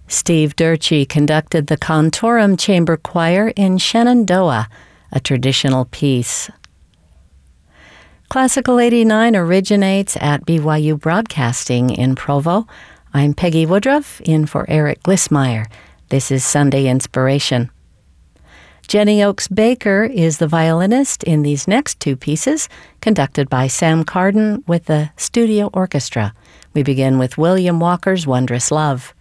Steve Durchie conducted the Contorum Chamber Choir in Shenandoah, a traditional piece. Classical 89 originates at BYU Broadcasting in Provo. I'm Peggy Woodruff, in for Eric Glissmeyer. This is Sunday Inspiration. Jenny Oakes Baker is the violinist in these next two pieces, conducted by Sam Carden with the Studio Orchestra. We begin with William Walker's Wondrous Love.